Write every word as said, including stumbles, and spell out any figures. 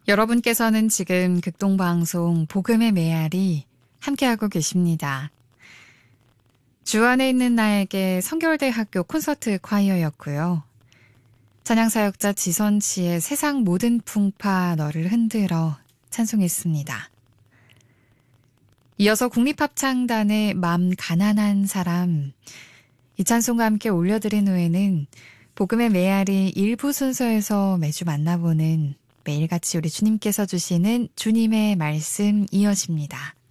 여러분께서는 지금 극동방송 복음의 메아리 함께하고 계십니다. 주 안에 있는 나에게 성결대학교 콘서트 콰이어였고요. 찬양사역자 지선치의 세상 모든 풍파 너를 흔들어 찬송했습니다. 이어서 국립합창단의 맘 가난한 사람, 이 찬송과 함께 올려드린 후에는 복음의 메아리 일부 순서에서 매주 만나보는 매일같이 우리 주님께서 주시는 주님의 말씀 이어집니다.